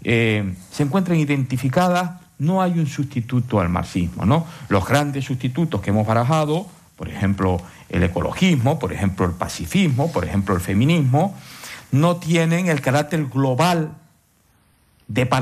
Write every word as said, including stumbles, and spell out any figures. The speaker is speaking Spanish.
eh, se encuentran identificadas. No hay un sustituto al marxismo, ¿no? Los grandes sustitutos que hemos barajado, por ejemplo, el ecologismo, por ejemplo, el pacifismo, por ejemplo, el feminismo, no tienen el carácter global de